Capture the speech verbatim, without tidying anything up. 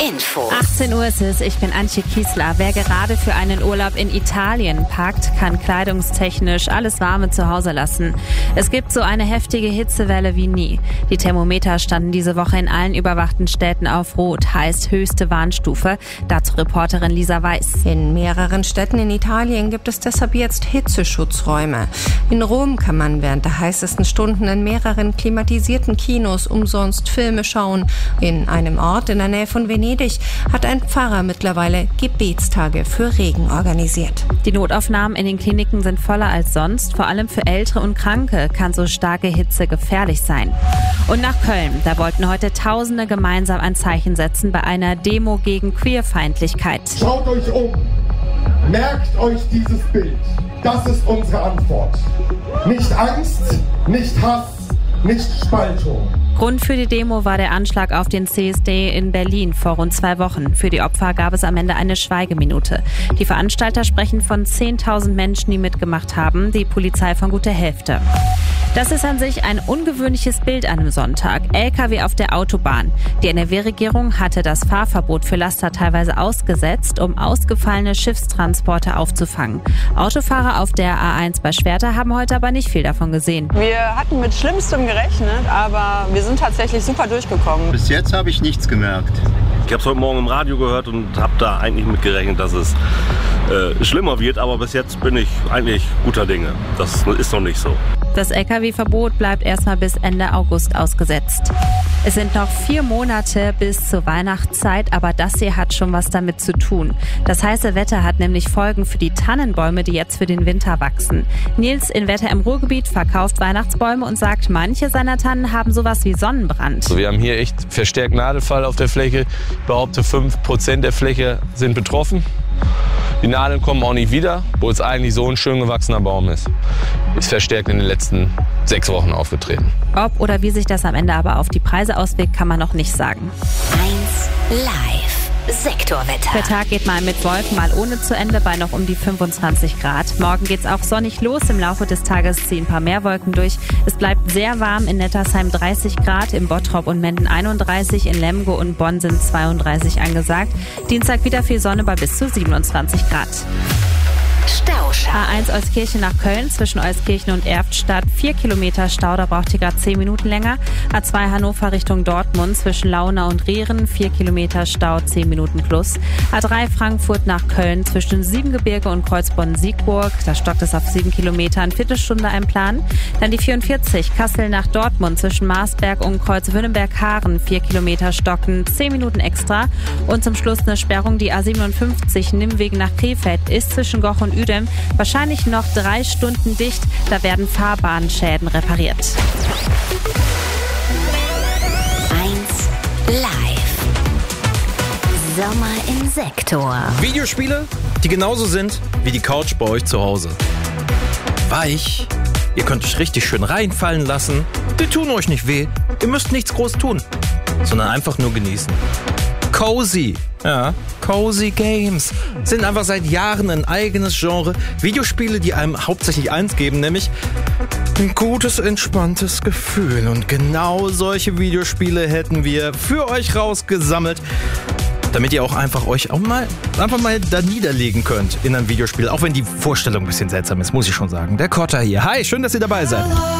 Info. achtzehn Uhr ist es, ich bin Antje Kiesler. Wer gerade für einen Urlaub in Italien packt, kann kleidungstechnisch alles Warme zu Hause lassen. Es gibt so eine heftige Hitzewelle wie nie. Die Thermometer standen diese Woche in allen überwachten Städten auf Rot, heißt höchste Warnstufe. Dazu Reporterin Lisa Weiß. In mehreren Städten in Italien gibt es deshalb jetzt Hitzeschutzräume. In Rom kann man während der heißesten Stunden in mehreren klimatisierten Kinos umsonst Filme schauen. In einem Ort in der Nähe von Venedig hat ein Pfarrer mittlerweile Gebetstage für Regen organisiert. Die Notaufnahmen in den Kliniken sind voller als sonst. Vor allem für Ältere und Kranke kann so starke Hitze gefährlich sein. Und nach Köln, da wollten heute Tausende gemeinsam ein Zeichen setzen bei einer Demo gegen Queerfeindlichkeit. Schaut euch um, merkt euch dieses Bild. Das ist unsere Antwort. Nicht Angst, nicht Hass, nicht Spaltung. Grund für die Demo war der Anschlag auf den C S D in Berlin vor rund zwei Wochen. Für die Opfer gab es am Ende eine Schweigeminute. Die Veranstalter sprechen von zehntausend Menschen, die mitgemacht haben, die Polizei von gut der Hälfte. Das ist an sich ein ungewöhnliches Bild an einem Sonntag. L K W auf der Autobahn. Die N R W-Regierung hatte das Fahrverbot für Laster teilweise ausgesetzt, um ausgefallene Schiffstransporte aufzufangen. Autofahrer auf der A eins bei Schwerter haben heute aber nicht viel davon gesehen. Wir hatten mit Schlimmstem gerechnet, aber wir sind tatsächlich super durchgekommen. Bis jetzt habe ich nichts gemerkt. Ich habe es heute Morgen im Radio gehört und habe da eigentlich mit gerechnet, dass es äh, schlimmer wird. Aber bis jetzt bin ich eigentlich guter Dinge. Das ist noch nicht so. Das L K W-Verbot bleibt erstmal bis Ende August ausgesetzt. Es sind noch vier Monate bis zur Weihnachtszeit, aber das hier hat schon was damit zu tun. Das heiße Wetter hat nämlich Folgen für die Tannenbäume, die jetzt für den Winter wachsen. Nils in Wetter im Ruhrgebiet verkauft Weihnachtsbäume und sagt, manche seiner Tannen haben sowas wie Sonnenbrand. Also wir haben hier echt verstärkt Nadelfall auf der Fläche. Ich behaupte, fünf Prozent der Fläche sind betroffen. Die Nadeln kommen auch nicht wieder, obwohl es eigentlich so ein schön gewachsener Baum ist. Ist verstärkt in den letzten sechs Wochen aufgetreten. Ob oder wie sich das am Ende aber auf die Preise auswirkt, kann man noch nicht sagen. eins Live. Sektorwetter. Der Tag geht mal mit Wolken, mal ohne zu Ende bei noch um die fünfundzwanzig Grad. Morgen geht's auch sonnig los. Im Laufe des Tages ziehen ein paar mehr Wolken durch. Es bleibt sehr warm. In Nettersheim dreißig Grad, im Bottrop und Menden einunddreißig, in Lemgo und Bonn sind zweiunddreißig angesagt. Dienstag wieder viel Sonne bei bis zu siebenundzwanzig Grad. Stauschau. A eins Euskirchen nach Köln zwischen Euskirchen und Erftstadt. Vier Kilometer Stau, da braucht ihr gerade zehn Minuten länger. A zwei Hannover Richtung Dortmund zwischen Launa und Rehren. Vier Kilometer Stau, zehn Minuten plus. A drei Frankfurt nach Köln zwischen Siebengebirge und Kreuzbonn-Siegburg. Da stockt es auf sieben Kilometern. Viertelstunde ein Plan. Dann die vierundvierzig Kassel nach Dortmund zwischen Marsberg und Kreuzwünnenberg-Haaren. Vier Kilometer stocken, zehn Minuten extra. Und zum Schluss eine Sperrung. Die A siebenundfünfzig Nimmwegen nach Krefeld ist zwischen Goch und Uedem wahrscheinlich noch drei Stunden dicht. Da werden Fahrbahnschäden repariert. eins Live. Sommer im Sektor. Videospiele, die genauso sind wie die Couch bei euch zu Hause. Weich, ihr könnt euch richtig schön reinfallen lassen. Die tun euch nicht weh. Ihr müsst nichts groß tun, sondern einfach nur genießen. Cozy. Ja, Cozy Games sind einfach seit Jahren ein eigenes Genre. Videospiele, die einem hauptsächlich eins geben, nämlich ein gutes, entspanntes Gefühl. Und genau solche Videospiele hätten wir für euch rausgesammelt, damit ihr auch einfach euch auch mal einfach mal da niederlegen könnt in einem Videospiel. Auch wenn die Vorstellung ein bisschen seltsam ist, muss ich schon sagen. Der Kotter hier. Hi, schön, dass ihr dabei seid.